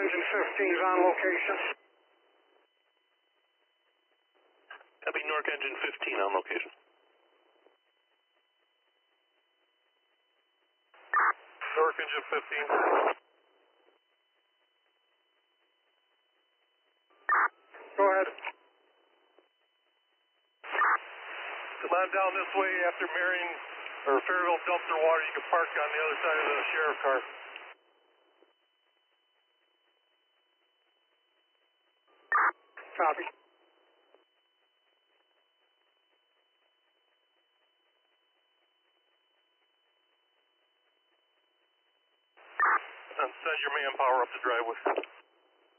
Engine 15 is on location. Copy, Nork Engine 15 on location. Nork Engine 15. Go ahead. Come on down this way after Marion or Fairville dumps their water. You can park on the other side of the sheriff car. Copy. And send your manpower up the driveway.